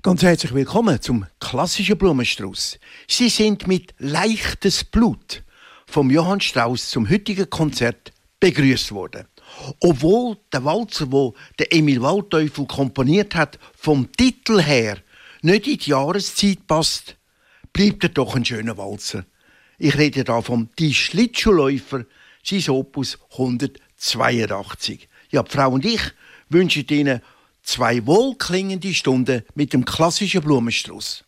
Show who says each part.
Speaker 1: Ganz herzlich willkommen zum klassischen Blumenstrauß. Sie sind mit leichtes Blut vom Johann Strauss zum heutigen Konzert begrüßt worden. Obwohl der Walzer, wo der Emil Waldteufel komponiert hat, vom Titel her nicht in die Jahreszeit passt, bleibt er doch ein schöner Walzer. Ich rede da vom «Die Schlittschuhläufer», sein Opus 182. Ja, die Frau und ich wünschen Ihnen 2 wohlklingende Stunden mit dem klassischen Blumenstrauß.